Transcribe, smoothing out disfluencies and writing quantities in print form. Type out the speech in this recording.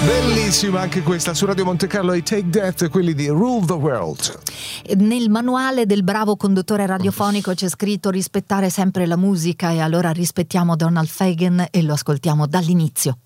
Bellissima anche questa su Radio Monte Carlo, i Take That, quelli di Rule the World. Nel manuale del bravo conduttore radiofonico c'è scritto rispettare sempre la musica, e allora rispettiamo Donald Fagen e lo ascoltiamo dall'inizio.